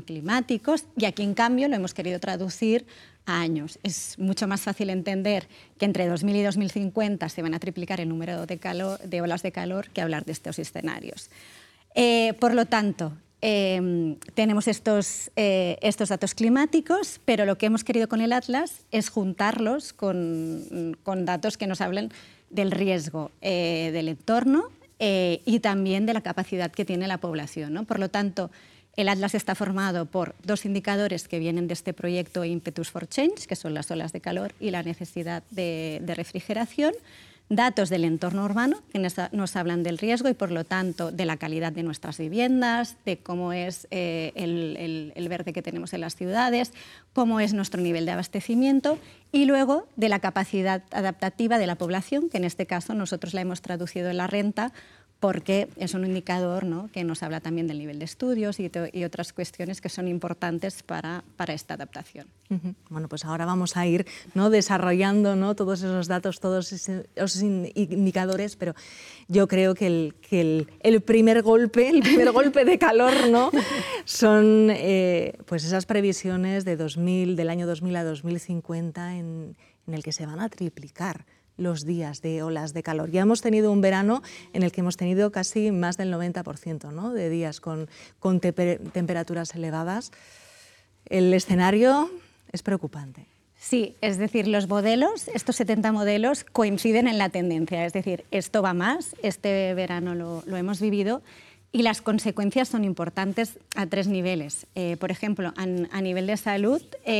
climáticos, y aquí en cambio lo hemos querido traducir a años. Es mucho más fácil entender que entre 2000 y 2050 se van a triplicar el número de olas de calor que hablar de estos escenarios. Por lo tanto, tenemos estos datos climáticos, pero lo que hemos querido con el Atlas es juntarlos con datos que nos hablen del riesgo del entorno y también de la capacidad que tiene la población, ¿no? Por lo tanto, el Atlas está formado por 2 indicadores que vienen de este proyecto Impetus for Change, que son las olas de calor y la necesidad de refrigeración, datos del entorno urbano que nos hablan del riesgo y, por lo tanto, de la calidad de nuestras viviendas, de cómo es el verde que tenemos en las ciudades, cómo es nuestro nivel de abastecimiento, y luego de la capacidad adaptativa de la población, que en este caso nosotros la hemos traducido en la renta, porque es un indicador, ¿no?, que nos habla también del nivel de estudios y otras cuestiones que son importantes para esta adaptación. Bueno, pues ahora vamos a ir, ¿no?, desarrollando, ¿no?, todos esos datos, todos esos indicadores, pero yo creo que el primer golpe de calor, ¿no?, son pues esas previsiones del año 2000 a 2050 en el que se van a triplicar los días de olas de calor. Ya hemos tenido un verano en el que hemos tenido casi más del 90%, ¿no?, de días con temperaturas elevadas. El escenario es preocupante. Sí, es decir, los modelos, estos 70 modelos, coinciden en la tendencia. Es decir, esto va más, este verano lo hemos vivido, y las consecuencias son importantes a 3 niveles. Por ejemplo, a nivel de salud,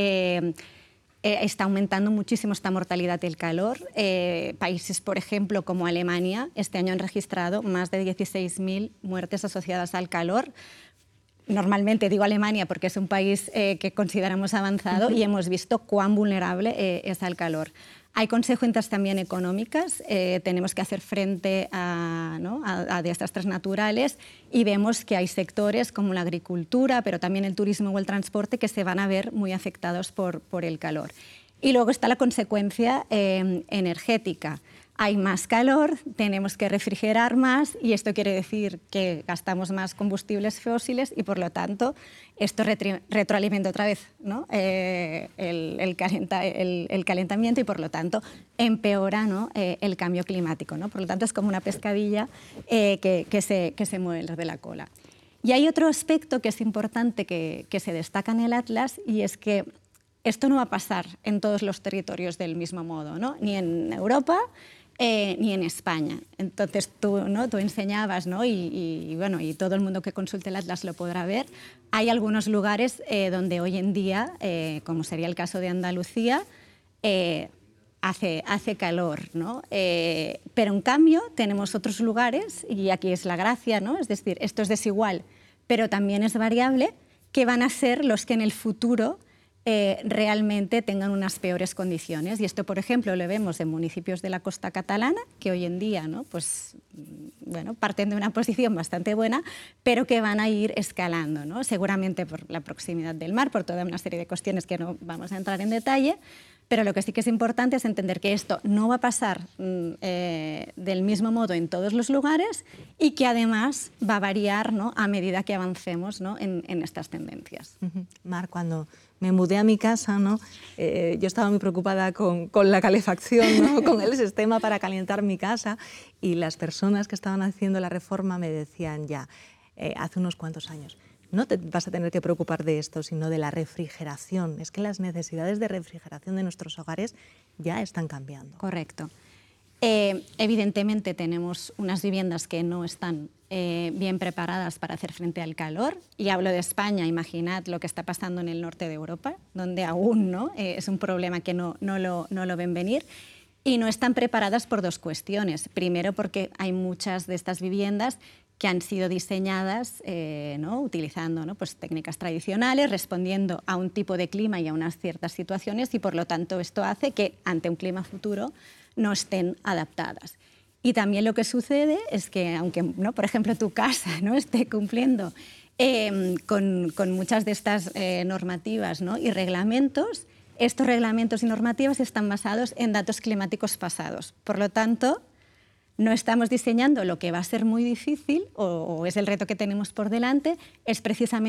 está aumentando muchísimo esta mortalidad del calor. Países, por ejemplo, como Alemania, este año han registrado más de 16.000 muertes asociadas al calor. Normalmente digo Alemania porque es un país que consideramos avanzado y hemos visto cuán vulnerable es al calor. Hay consecuencias también económicas, tenemos que hacer frente a desastres naturales y vemos que hay sectores como la agricultura, pero también el turismo o el transporte que se van a ver muy afectados por el calor. Y luego está la consecuencia energética. Hay más calor, tenemos que refrigerar más y esto quiere decir que gastamos más combustibles fósiles y, por lo tanto, esto retroalimenta otra vez, ¿no?, el calentamiento y, por lo tanto, empeora, ¿no?, el cambio climático, ¿no? Por lo tanto, es como una pescadilla que se mueve de la cola. Y hay otro aspecto que es importante que se destaca en el Atlas, y es que esto no va a pasar en todos los territorios del mismo modo, ¿no?, ni en Europa ni en España. Entonces tú enseñabas, ¿no?, y todo el mundo que consulte el Atlas lo podrá ver. Hay algunos lugares donde hoy en día, como sería el caso de Andalucía, hace calor, ¿no? Pero en cambio tenemos otros lugares, y aquí es la gracia, ¿no?, es decir, esto es desigual, pero también es variable, que van a ser los que en el futuro realmente tengan unas peores condiciones. Y esto, por ejemplo, lo vemos en municipios de la costa catalana, que hoy en día, ¿no?, pues, bueno, parten de una posición bastante buena, pero que van a ir escalando, ¿no?, seguramente por la proximidad del mar, por toda una serie de cuestiones que no vamos a entrar en detalle, pero lo que sí que es importante es entender que esto no va a pasar del mismo modo en todos los lugares y que además va a variar, ¿no?, a medida que avancemos, ¿no?, en estas tendencias. Mar, cuando me mudé a mi casa, ¿no?, yo estaba muy preocupada con la calefacción, ¿no?, con el sistema para calentar mi casa, y las personas que estaban haciendo la reforma me decían ya, hace unos cuantos años, no te vas a tener que preocupar de esto, sino de la refrigeración. Es que las necesidades de refrigeración de nuestros hogares ya están cambiando. Correcto. Evidentemente tenemos unas viviendas que no están bien preparadas para hacer frente al calor, y hablo de España. Imaginad lo que está pasando en el norte de Europa, donde aún, ¿no?, es un problema que no lo ven venir, y no están preparadas por 2 cuestiones. Primero, porque hay muchas de estas viviendas que han sido diseñadas ¿no?, utilizando, ¿no?, pues, técnicas tradicionales, respondiendo a un tipo de clima y a unas ciertas situaciones, y por lo tanto esto hace que ante un clima futuro no estén adaptadas. Y también lo que sucede es que, aunque, ¿no?, por ejemplo, tu casa, ¿no?, esté cumpliendo con muchas de estas normativas, ¿no?, y reglamentos, estos reglamentos y normativas están basados en datos climáticos pasados. Por lo tanto, no estamos diseñando lo que va a ser muy difícil, o es el reto que tenemos por delante, es precisamente